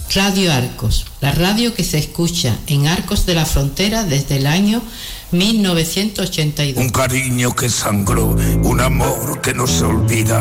Radio Arcos, la radio que se escucha en Arcos de la Frontera desde el año 1982. Un cariño que sangró, un amor que no se olvida.